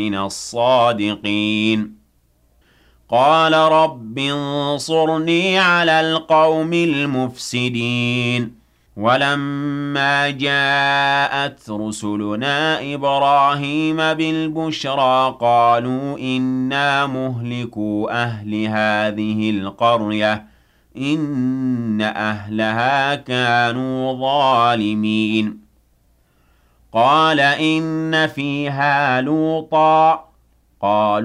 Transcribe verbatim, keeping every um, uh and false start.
من الصادقين قال رب انصرني على القوم المفسدين ولما جاءت رسلنا إبراهيم بالبشرى قالوا إنا مهلكو أهل هذه القرية إن أهلها كانوا ظالمين قال إن فيها لوطا قالوا